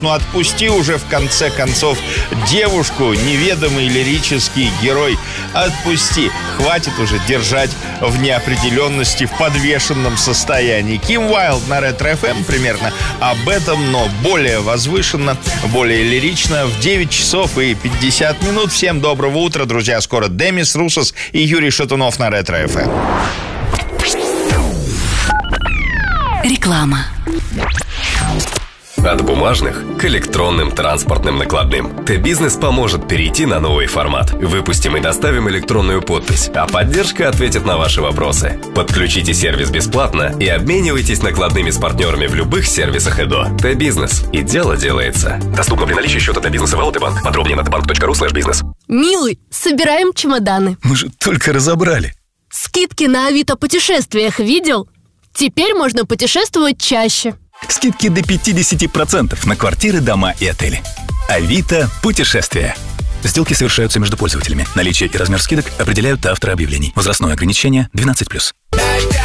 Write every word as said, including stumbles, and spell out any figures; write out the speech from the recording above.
Ну отпусти уже в конце концов девушку, неведомый лирический герой. Отпусти. Хватит уже держать в неопределенности, в подвешенном состоянии. Ким Уайлд на Ретро-эф эм примерно об этом, но более возвышенно, более лирично. В девять часов и пятьдесят минут. Всем доброго утра, друзья. Скоро Демис Русос и Юрий Шатунов на Ретро-эф эм. Реклама. От бумажных к электронным транспортным накладным. Т-Бизнес поможет перейти на новый формат. Выпустим и доставим электронную подпись, а поддержка ответит на ваши вопросы. Подключите сервис бесплатно и обменивайтесь накладными с партнерами в любых сервисах ЭДО. Т-Бизнес. И дело делается. Доступно при наличии счета Т-Бизнеса в АОТБанк. Подробнее на тбанк точка ру слэш бизнес. Милый, собираем чемоданы. Мы же только разобрали. Скидки на Авито путешествиях видел? Теперь можно путешествовать чаще. Скидки до пятьдесят процентов на квартиры, дома и отели. Авито путешествия. Сделки совершаются между пользователями. Наличие и размер скидок определяют авторы объявлений. Возрастное ограничение двенадцать плюс.